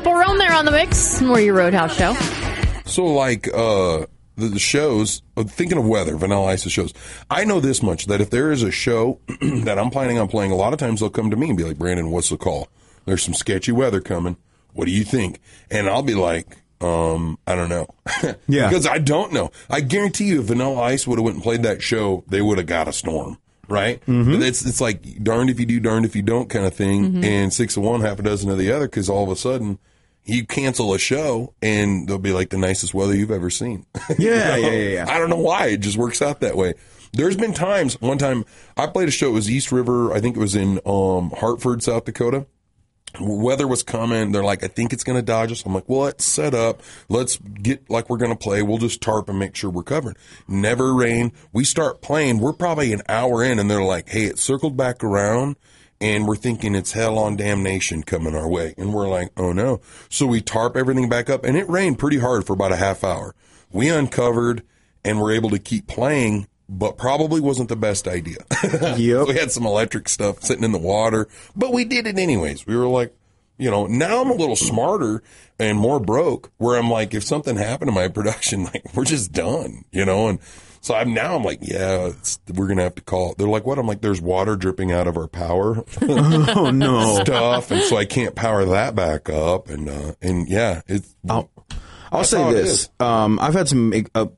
Chaparral there on the mix. More your Roadhouse show. So, like, the shows, thinking of weather, Vanilla Ice's shows, I know this much, that if there is a show that I'm planning on playing, a lot of times they'll come to me and be like, Brandon, what's the call? There's some sketchy weather coming. What do you think? And I'll be like, I don't know. Yeah. Because I don't know. I guarantee you if Vanilla Ice would have went and played that show, they would have got a storm. Right? Mm-hmm. It's like darned if you do, darned if you don't kind of thing. Mm-hmm. And 6 of one, half a dozen of the other, because all of a sudden you cancel a show and they'll be like the nicest weather you've ever seen. Yeah, you know? yeah. I don't know why. It just works out that way. There's been times, one time I played a show, it was East River, I think it was in Hartford, South Dakota. Weather was coming. They're like, I think it's going to dodge us. I'm like, well, let's set up. Let's get like we're going to play. We'll just tarp and make sure we're covered. Never rain. We start playing. We're probably an hour in, and they're like, hey, it circled back around, and we're thinking it's hell on damnation coming our way. And we're like, oh, no. So we tarp everything back up, and it rained pretty hard for about a half hour. We uncovered, and were able to keep playing, but probably wasn't the best idea. Yep. We had some electric stuff sitting in the water, but we did it anyways. We were like, you know, now I'm a little smarter and more broke, where I'm like, if something happened to my production, like, we're just done, you know? And so I'm like, yeah, we're going to have to call. They're like, what? I'm like, there's water dripping out of our power. Oh, no. Stuff. And so I can't power that back up. And yeah, it's. I'll say this. I've had some